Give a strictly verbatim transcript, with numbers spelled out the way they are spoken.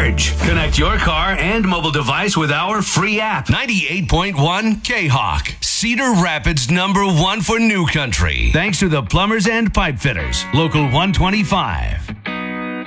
charge. Connect your car and mobile device with our free app. ninety-eight point one K-Hawk, Cedar Rapids number one for new country. Thanks to the Plumbers and Pipe Fitters, Local one twenty-five.